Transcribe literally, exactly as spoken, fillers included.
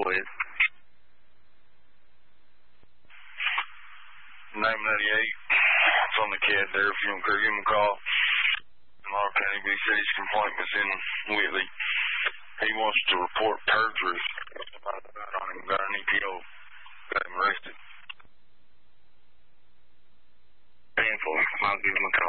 please. nine ninety-eight. It's on the cat there. If you don't care, give him a call. Lamar County Big City's complaint was in Whitley. He wants to report perjury on him. Got an E P O. Got him arrested. Painful. I'll give him a call.